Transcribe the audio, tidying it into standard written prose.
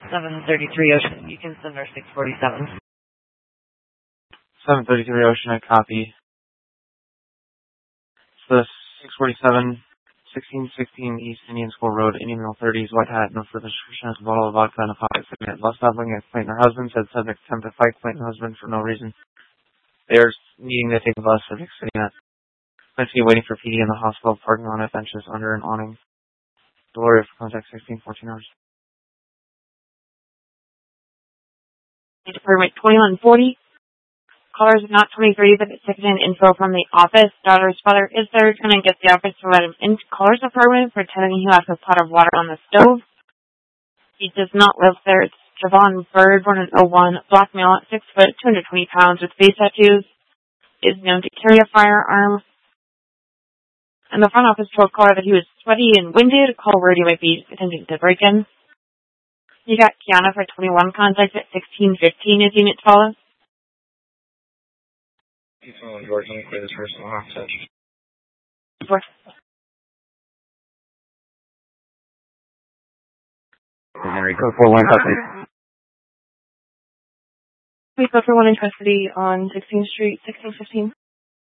733 Ocean. You can send our 647. 733 Ocean, I copy. So 647, 1616 East Indian School Road, Indian Mill 30s, white hat, no further description, has a bottle of vodka and a pocket cigarette. Bus stopping at Clayton. Her husband said subject attempt to fight Clayton husband for no reason. They are needing to take a bus. Subject sitting at Quincy waiting for PD in the hospital parking lot at benches under an awning. Gloria for contact 1614 hours. Department 2140. Caller is not 23, but it's taken in info from the office. Daughter's father is there, trying to get the office to let him into caller's apartment, pretending he left a pot of water on the stove. He does not live there. It's Javon Bird, born in 01, black male, 6 foot, 220 pounds, with face tattoos. Is known to carry a firearm. And the front office told caller that he was sweaty and winded. Call word he might be attempting to break in. You got Kiana for 21 contact at 1615 is unit to follow. George, let me clear this personal hostage. Henry, code 41 custody. Please go for one in custody on 16th Street, 1615.